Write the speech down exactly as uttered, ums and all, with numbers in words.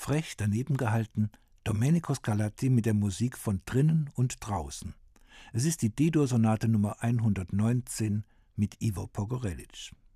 frech daneben gehalten Domenico Scarlatti mit der Musik von Drinnen und Draußen. Es ist die D-Dur-Sonate Nummer hundertneunzehn mit Ivo Pogorelic.